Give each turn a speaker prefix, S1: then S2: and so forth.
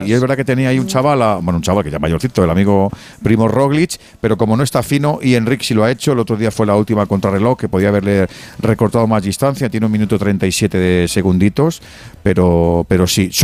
S1: Y es verdad que tenía ahí un chaval, un chaval que ya mayorcito, el amigo Primo Roglic, pero como no está fino, y Enric sí lo ha hecho. El otro día fue la última contrarreloj, que podía haberle recortado más distancia, tiene 1 minuto 37 de segunditos, pero sí.